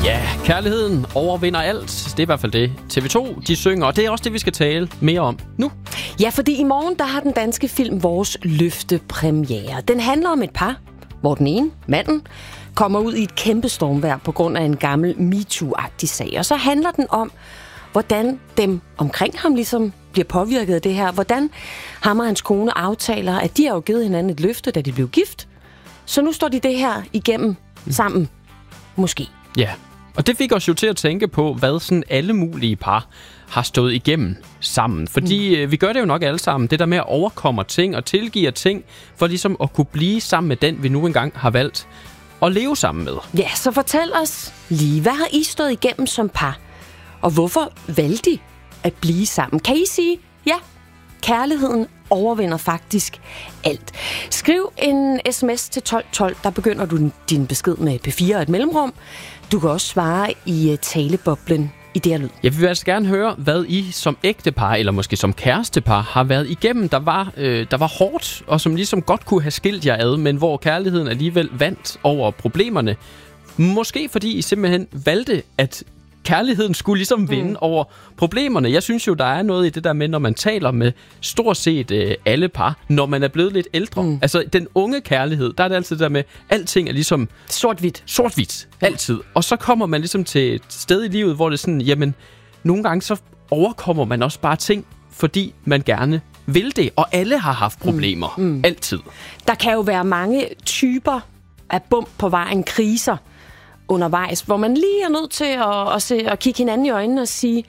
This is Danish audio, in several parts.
Ja, kærligheden overvinder alt. Det er i hvert fald det TV2, de synger, og det er også det, vi skal tale mere om nu. Ja, fordi i morgen, der har den danske film Vores Løfte premiere. Den handler om et par, hvor den ene, manden, kommer ud i et kæmpe stormvejr på grund af en gammel MeToo-agtig sag. Og så handler den om, hvordan dem omkring ham ligesom bliver påvirket af det her. Hvordan ham og hans kone aftaler, at de har jo givet hinanden et løfte, da de blev gift. Så nu står de det her igennem sammen. Måske. Ja, og det fik os jo til at tænke på, hvad sådan alle mulige par har stået igennem sammen. Fordi vi gør det jo nok alle sammen, det der med at overkomme ting og tilgive ting, for ligesom at kunne blive sammen med den, vi nu engang har valgt at leve sammen med. Ja, så fortæl os lige, hvad har I stået igennem som par? Og hvorfor valgte I at blive sammen? Kan I sige, ja, kærligheden overvinder faktisk alt. Skriv en sms til 1212, der begynder du din besked med P4 og et mellemrum. Du kan også svare i taleboblen i det her lyd. Jeg vil altså gerne høre, hvad I som ægtepar, eller måske som kærestepar, har været igennem, der var hårdt, og som ligesom godt kunne have skilt jer ad, men hvor kærligheden alligevel vandt over problemerne. Måske fordi I simpelthen valgte, at kærligheden skulle ligesom vinde over problemerne. Jeg synes jo, der er noget i det der med, når man taler med stort set alle par, når man er blevet lidt ældre. Altså, den unge kærlighed, der er det altid det der med, alting er ligesom sort-hvidt. Sort-hvidt, altid. Og så kommer man ligesom til et sted i livet, hvor det er sådan, jamen, nogle gange så overkommer man også bare ting, fordi man gerne vil det. Og alle har haft problemer. Altid. Der kan jo være mange typer af bump på vejen, kriser undervejs, hvor man lige er nødt til at kigge hinanden i øjnene og sige,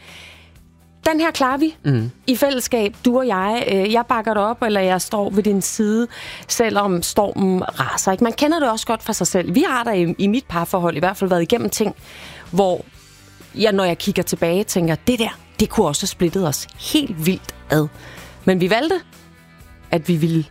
den her klarer vi i fællesskab, du og jeg bakker dig op, eller jeg står ved din side, selvom stormen raser. Ikke? Man kender det også godt fra sig selv. Vi har der i mit parforhold i hvert fald været igennem ting, hvor jeg, når jeg kigger tilbage, tænker, det kunne også have splittet os helt vildt ad. Men vi valgte, at vi ville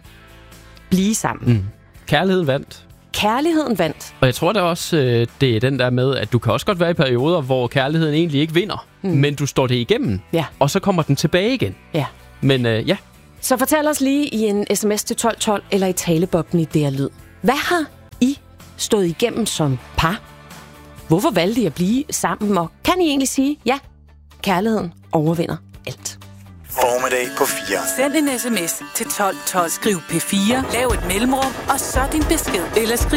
blive sammen. Kærligheden vandt. Kærligheden vandt. Og jeg tror da også, det er den der med, at du kan også godt være i perioder, hvor kærligheden egentlig ikke vinder, men du står det igennem, og så kommer den tilbage igen. Ja. Men ja. Så fortæl os lige i en sms til 1212 eller i taleboblen i det her lyd. Hvad har I stået igennem som par? Hvorfor valgte I at blive sammen? Og kan I egentlig sige, ja, kærligheden overvinder alt? Formiddag på 4. Send en sms til 1212. Skriv P4, lav et mellemrum, og så din besked. Eller skriv